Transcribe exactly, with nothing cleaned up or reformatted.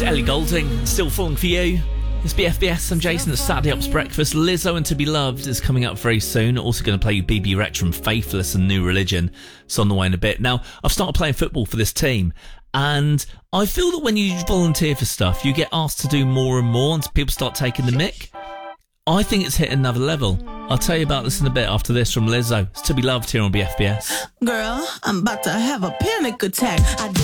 It's Ellie Goulding, Still Falling For You. It's B F B S, I'm Jason, it's Saturday Ops Breakfast. Lizzo and To Be Loved is coming up very soon. Also going to play you B B Rex from Faithless and New Religion. It's on the way in a bit. Now, I've started playing football for this team, and I feel that when you volunteer for stuff, you get asked to do more and more, and people start taking the mick. I think it's hit another level. I'll tell you about this in a bit after this from Lizzo. It's To Be Loved here on B F B S. Girl, I'm about to have a panic attack. I